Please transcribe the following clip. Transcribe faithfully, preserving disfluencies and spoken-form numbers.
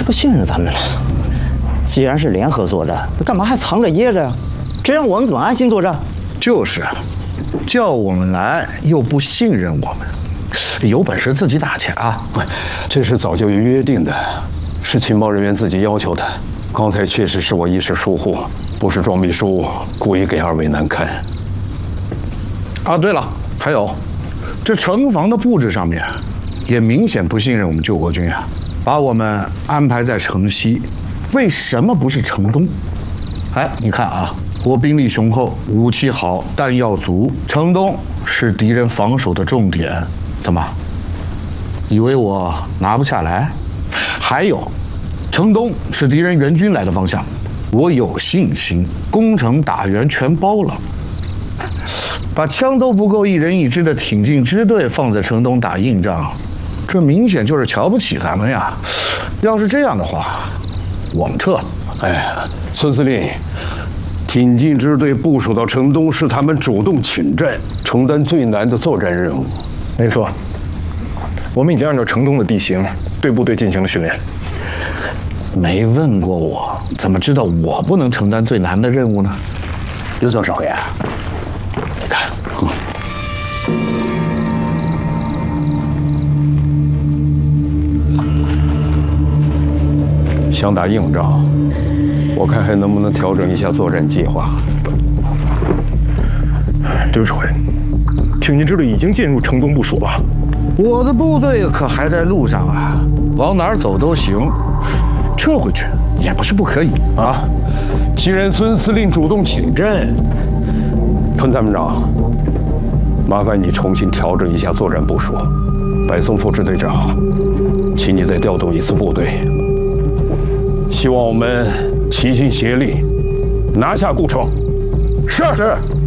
是不信任咱们了。既然是联合作战，干嘛还藏着掖着呀？这让我们怎么安心作战？ 就是，叫我们来又不信任我们，有本事自己打去啊！ 这是早就有约定的，是情报人员自己要求的。刚才确实是我一时疏忽，不是庄秘书故意给二位难堪。 啊，对了，还有，这城防的布置上面，也明显不信任我们救国军啊，把我们安排在城西，为什么不是城东？哎，你看啊，我兵力雄厚，武器好，弹药足，城东是敌人防守的重点，怎么？以为我拿不下来？还有，城东是敌人援军来的方向，我有信心攻城打援全包了。把枪都不够一人一支的挺进支队放在城东打硬仗，这明显就是瞧不起咱们呀！要是这样的话，我们撤了。 哎，孙司令，挺进支队部署到城东是他们主动请战，承担最难的作战任务。 没错，我们已经按照城东的地形对部队进行了训练。 没问过我，怎么知道我不能承担最难的任务呢？ 刘总指挥啊！ 你看， 想打硬仗，我看还能不能调整一下作战计划。 刘指挥，挺进支队已经进入城东部署了。 我的部队可还在路上啊，往哪儿走都行，撤回去也不是不可以啊。既然孙司令主动请战，彭参谋长，麻烦你重新调整一下作战部署。白松副支队长，请你再调动一次部队。希望我们齐心协力，拿下故城。 是是。